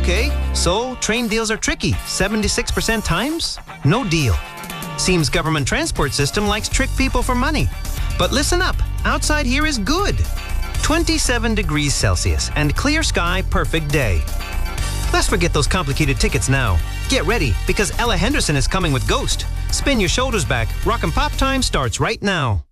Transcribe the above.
Okay, so train deals are tricky. 76% times? No deal. Seems government transport system likes trick people for money. But listen up, outside here is good. 27 degrees Celsius and clear sky, perfect day. Let's forget those complicated tickets now. Get ready, because Ella Henderson is coming with Ghost. Spin your shoulders back. Rock and Pop time starts right now.